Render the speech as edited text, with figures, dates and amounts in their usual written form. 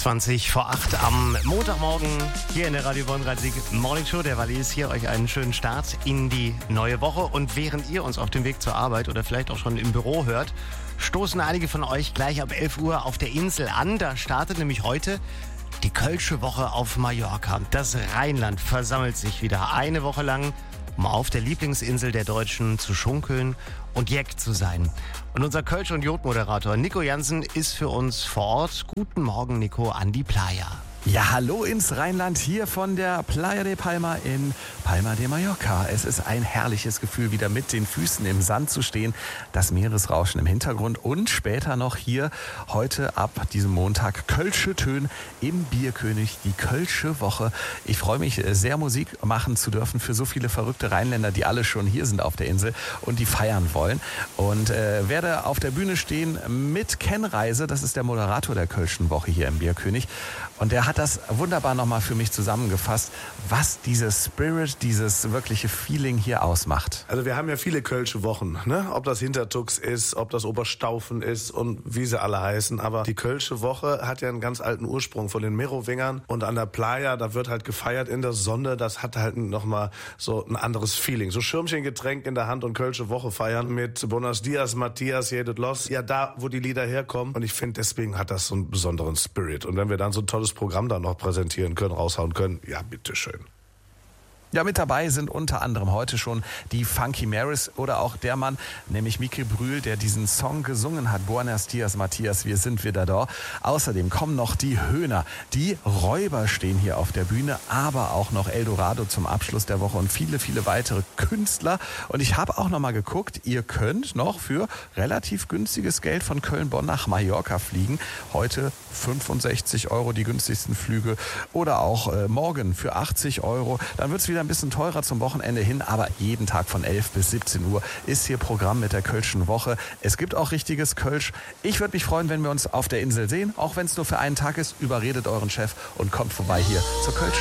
20 vor 8 am Montagmorgen hier in der Radio Bonn Rhein-Sieg Morning Show. Der Walli ist hier, euch einen schönen Start in die neue Woche. Und während ihr uns auf dem Weg zur Arbeit oder vielleicht auch schon im Büro hört, stoßen einige von euch gleich ab 11 Uhr auf der Insel an. Da startet nämlich heute die Kölsche Woche auf Mallorca. Das Rheinland versammelt sich wieder eine Woche lang, um auf der Lieblingsinsel der Deutschen zu schunkeln und Jeck zu sein. Und unser Kölsch- und Jod-Moderator Nico Jansen ist für uns vor Ort. Guten Morgen, Nico, an die Playa. Ja, hallo ins Rheinland, hier von der Playa de Palma in Palma de Mallorca. Es ist ein herrliches Gefühl, wieder mit den Füßen im Sand zu stehen, das Meeresrauschen im Hintergrund und später noch hier heute ab diesem Montag Kölsche Töne im Bierkönig, die Kölsche Woche. Ich freue mich sehr, Musik machen zu dürfen für so viele verrückte Rheinländer, die alle schon hier sind auf der Insel und die feiern wollen. Und werde auf der Bühne stehen mit Ken Reise, das ist der Moderator der Kölschen Woche hier im Bierkönig. Und der hat das wunderbar nochmal für mich zusammengefasst, was dieses Spirit, dieses wirkliche Feeling hier ausmacht. Also wir haben ja viele Kölsche Wochen, ne? Ob das Hintertux ist, ob das Oberstaufen ist und wie sie alle heißen. Aber die Kölsche Woche hat ja einen ganz alten Ursprung von den Merowingern. Und an der Playa, da wird halt gefeiert in der Sonne. Das hat halt nochmal so ein anderes Feeling. So Schirmchengetränk in der Hand und Kölsche Woche feiern mit Buenos Dias, Matthias, Jedet Los. Ja, da, wo die Lieder herkommen. Und ich finde, deswegen hat das so einen besonderen Spirit. Und wenn wir dann so ein tolles Programm dann noch präsentieren können, raushauen können, ja, bitteschön. Ja, mit dabei sind unter anderem heute schon die Funky Marys oder auch der Mann, nämlich Mickey Brühl, der diesen Song gesungen hat. Buenos Dias, Matthias, wir sind wieder da. Außerdem kommen noch die Höhner. Die Räuber stehen hier auf der Bühne, aber auch noch Eldorado zum Abschluss der Woche und viele, viele weitere Künstler. Und ich habe auch noch mal geguckt, ihr könnt noch für relativ günstiges Geld von Köln-Bonn nach Mallorca fliegen. Heute 65 € die günstigsten Flüge oder auch morgen für 80 €. Dann wird es wieder ein bisschen teurer zum Wochenende hin, aber jeden Tag von 11 bis 17 Uhr ist hier Programm mit der Kölschen Woche. Es gibt auch richtiges Kölsch. Ich würde mich freuen, wenn wir uns auf der Insel sehen, auch wenn es nur für einen Tag ist. Überredet euren Chef und kommt vorbei hier zur Kölsch.